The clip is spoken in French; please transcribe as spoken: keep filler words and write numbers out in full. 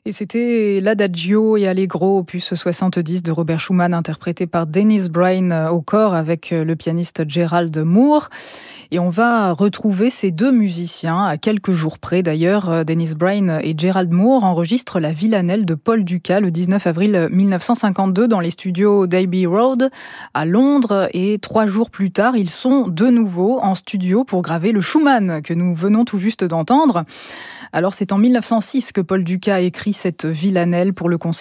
Et c'était l'Adagio et Allegro, opus soixante-dix de Robert Schumann, interprété par Dennis Bryan euh, au corps avec euh, le pianiste Gerald Moore. Et on va retrouver ces deux musiciens, à quelques jours près d'ailleurs. Euh, Dennis Bryan et Gerald Moore enregistrent la villanelle de Paul Dukas le dix-neuf avril mille neuf cent cinquante-deux dans les studios d'Abbey Road à Londres. Et trois jours plus tard, ils sont de nouveau en studio pour graver le Schumann que nous venons tout juste d'entendre. Alors c'est en mille neuf cent six que Paul Dukas écrit cette villanelle pour le concert